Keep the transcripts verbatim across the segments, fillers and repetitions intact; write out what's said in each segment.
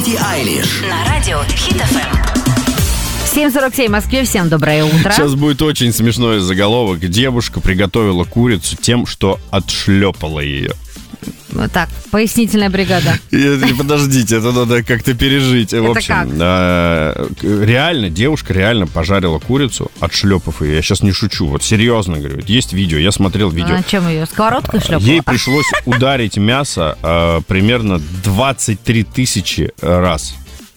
Билли Айлиш На радио Хит эф эм. семь сорок семь в Москве. Всем доброе утро. Сейчас будет очень смешной заголовок. Девушка приготовила курицу тем, что отшлепала ее. Вот так, пояснительная бригада. И, подождите, это надо как-то пережить. Это в общем, как? А, реально, девушка реально пожарила курицу, отшлепав ее. Я сейчас не шучу, вот серьезно говорю. Есть видео, я смотрел видео. А чем ее? Сковородкой шлепала? Ей пришлось ударить мясо а, примерно двадцать три тысячи раз.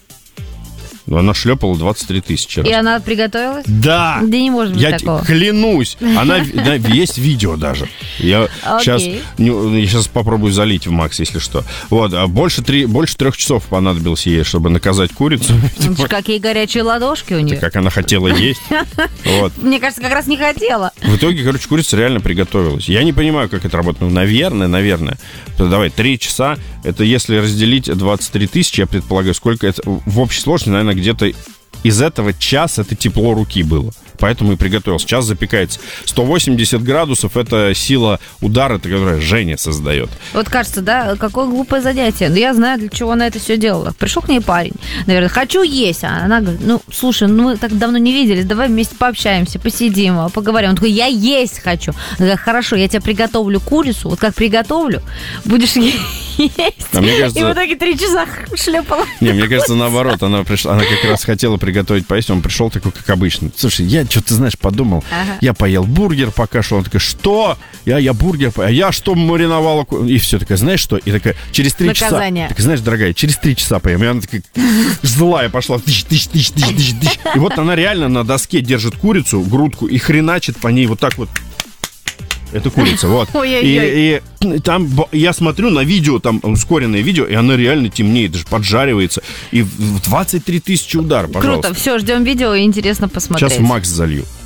Она шлепала двадцать три тысячи раз. И она приготовилась? Да! Да не может быть я такого. Клянусь. Она, да, есть видео даже. Я сейчас, я сейчас попробую залить в Макс, если что. Вот, а больше, три, больше трех часов понадобилось ей, чтобы наказать курицу. Какие горячие ладошки у нее. Как она хотела есть. Вот. Мне кажется, как раз не хотела. В итоге, короче, курица реально приготовилась. Я не понимаю, как это работает. Ну, наверное, наверное. Давай, три часа. Это если разделить двадцать три тысячи, я предполагаю, сколько это в общей сложности, наверное, где-то из этого час это тепло руки было. Поэтому и приготовился. Час запекается. сто восемьдесят градусов – это сила удара, которая Женя создает. Вот кажется, да, какое глупое занятие. Но я знаю, для чего она это все делала. Пришел к ней парень, наверное, хочу есть. А она говорит, ну, слушай, ну мы так давно не виделись, давай вместе пообщаемся, посидим, поговорим. Он такой, я есть хочу. Она говорит, хорошо, я тебе приготовлю курицу, вот как приготовлю, будешь есть. А мне кажется... И в итоге три часа шлепала. Не, мне кажется, наоборот, она пришла, она как раз хотела приготовить поесть, он пришел такой, как обычно. Слушай, я что ты знаешь, подумал, ага. Я поел бургер пока шел. Он такой, что? Я, я бургер поел. А я что мариновала? И все, такая, знаешь что? И такая, через три Наказание. часа. Так, знаешь, дорогая, через три часа поем. И она такая злая пошла. Тыщ, тыщ, тыщ, тыщ, тыщ, тыщ. И вот она реально на доске держит курицу, грудку, и хреначит по ней вот так вот. Это курица, вот. И, и там я смотрю на видео, там ускоренное видео, и оно реально темнеет, даже поджаривается. И в двадцать три тысячи ударов, пожалуйста. Круто, все, ждем видео, и интересно посмотреть. Сейчас в Макс залью.